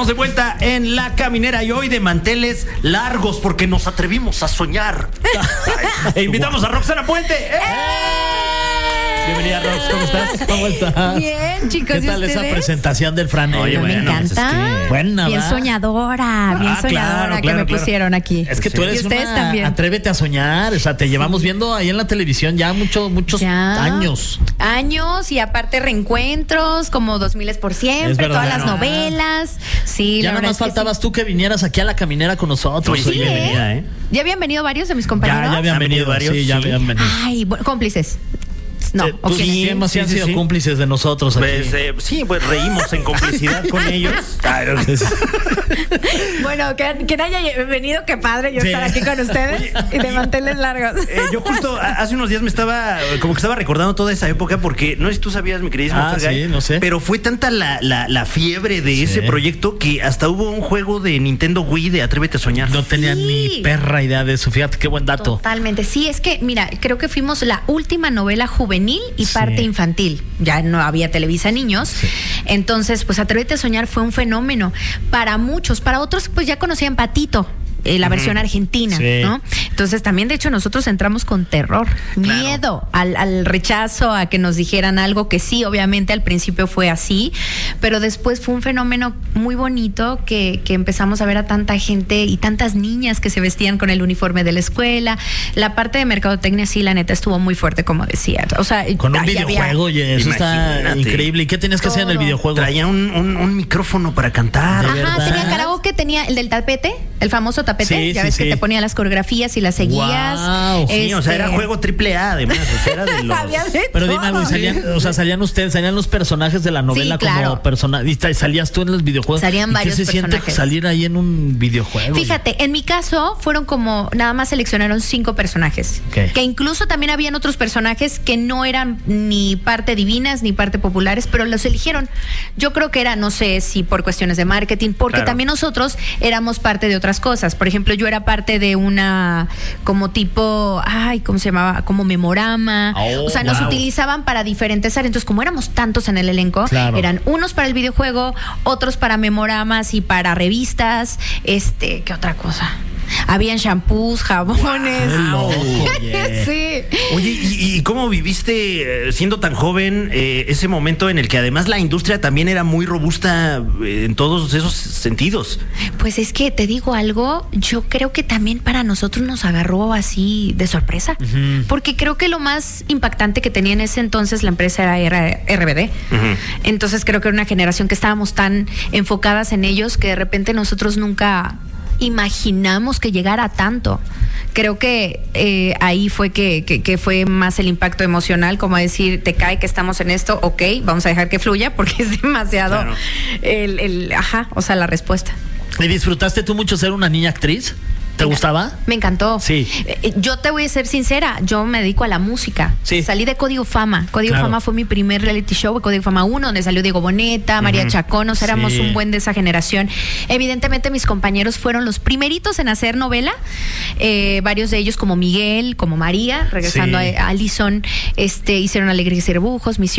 Estamos de vuelta en La Caminera y hoy de manteles largos porque nos atrevimos a soñar. E invitamos a Roxana Puente. Bienvenida, Rox, ¿cómo estás? ¿Cómo estás? Bien, chicos. ¿Qué tal esa presentación del Fran? Oye, Me bueno, encanta. pues es que... Buena, bien ¿va? soñadora, claro, que me pusieron aquí. Es que tú eres Y ustedes una también. atrévete a soñar, o sea, te llevamos viendo ahí en la televisión ya muchos Ya. años. Años y aparte reencuentros, como 2000 por Es siempre, verdad. todas las novelas. Sí, Ya la nada verdad más es que faltabas tú que vinieras aquí a La Caminera con nosotros. Oye, sí, Oye. bienvenida, ¿eh? ¿Ya habían venido varios de mis compañeros? Ya habían ¿Han venido venido varios? sí, ya Sí. habían venido. Ay, bueno, cómplices. No, Tú ok. sí, sí han sido cómplices de nosotros aquí. Pues, sí, pues reímos en complicidad con ellos. Bueno, que haya venido, qué padre yo Sí. estar aquí con ustedes y de manteles largos. Yo justo hace unos días me estaba recordando toda esa época porque no sé si tú sabías, mi queridísimo Fergay, sí, no sé. pero fue tanta la fiebre de ese proyecto que hasta hubo un juego de Nintendo Wii de Atrévete a Soñar. No tenía Sí. ni perra idea de eso. Fíjate qué buen dato. Totalmente. Sí, es que, mira, creo que fuimos la última novela juvenil y Sí. parte infantil. Ya no había Televisa Niños. Entonces, pues Atrévete a Soñar fue un fenómeno para muchos. Para otros, pues ya conocían Patito. La versión argentina, Sí. ¿no? Entonces también, de hecho, nosotros entramos con terror, miedo al rechazo, a que nos dijeran algo que sí, obviamente al principio fue así, pero después fue un fenómeno muy bonito que empezamos a ver a tanta gente y tantas niñas que se vestían con el uniforme de la escuela. La parte de mercadotecnia sí, la neta, estuvo muy fuerte, como decía. O sea, Con un ahí había- videojuego, oye, eso está Imagínate. increíble. ¿Y qué tenías que hacer en el Todo. videojuego? Traía un micrófono para cantar. ¿De Ajá, verdad? tenía karaoke, tenía el del tapete, el famoso tapete, Sí, ya sí, ves sí. que te ponía las coreografías y las seguías. Guau, Sí, o sea, era juego AAA además. O sea, era de los... Había de Pero dime todo. algo, salían ustedes, salían los personajes de la novela Sí, claro. como personajes, y salías tú en los videojuegos. Salían ¿Y varios qué se siente personajes. salir ahí en un videojuego? Fíjate, en mi caso fueron como, nada más seleccionaron 5 personajes. Ok. Que incluso también habían otros personajes que no eran ni parte divinas ni parte populares, pero los eligieron. Yo creo que era, no sé si por cuestiones de marketing, porque Claro. también nosotros éramos parte de otras cosas. Por ejemplo, yo era parte de una como tipo, ¿cómo se llamaba? Como memorama. Oh, o sea, nos wow. utilizaban para diferentes áreas. Entonces, como éramos tantos en el elenco, Claro. eran unos para el videojuego, otros para memoramas y para revistas. ¿Qué otra cosa? Habían shampoos, jabones. Qué loco, oye. Sí. Oye, ¿y cómo viviste siendo tan joven ese momento en el que además la industria también era muy robusta en todos esos sentidos? Pues es que te digo algo, yo creo que también para nosotros nos agarró así de sorpresa, porque creo que lo más impactante que tenía en ese entonces la empresa era RBD. Entonces creo que era una generación que estábamos tan enfocadas en ellos que de repente nosotros nunca imaginamos que llegara a tanto. Creo que ahí fue que fue más el impacto emocional, como decir, te cae que estamos en esto, ok, vamos a dejar que fluya porque es demasiado Claro. o sea, la respuesta. ¿Y disfrutaste tú mucho ser una niña actriz? ¿Te gustaba? Me encantó. Sí. Yo te voy a ser sincera, yo me dedico a la música. Sí. Salí de Código Fama. Código Claro. Fama fue mi primer reality show, Código Fama 1, donde salió Diego Boneta, María Chacón, o sea, éramos Sí. un buen de esa generación. Evidentemente mis compañeros fueron los primeritos en hacer novela, varios de ellos como Miguel, como María, regresando Sí. a Alison, hicieron Alegría y Cerbujos, Misión.